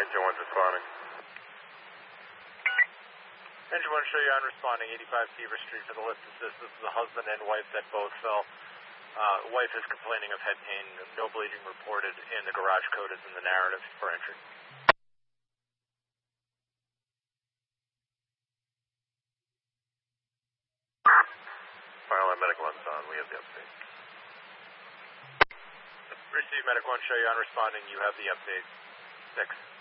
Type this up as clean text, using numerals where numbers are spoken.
Engine 1's responding. Engine 1 show you on responding 85 Seaver Street for the lift assist. This is a husband and wife that both fell. Wife is complaining of head pain, no bleeding reported, and the garage code is in the narrative for entry. Fire line medical one's on, we have the update. Receive medical 1 show you on responding, you have the update. 6.